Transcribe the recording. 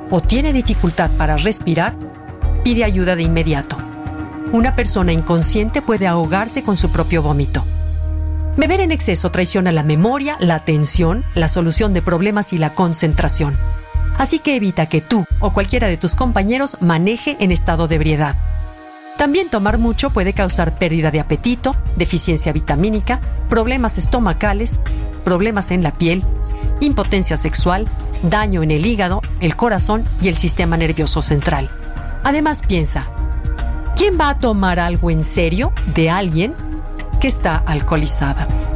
o tiene dificultad para respirar, pide ayuda de inmediato. Una persona inconsciente puede ahogarse con su propio vómito. Beber en exceso traiciona la memoria, la atención, la solución de problemas y la concentración. Así que evita que tú o cualquiera de tus compañeros maneje en estado de ebriedad. También tomar mucho puede causar pérdida de apetito, deficiencia vitamínica, problemas estomacales, problemas en la piel, impotencia sexual, daño en el hígado, el corazón y el sistema nervioso central. Además, piensa, ¿quién va a tomar algo en serio de alguien que está alcoholizada?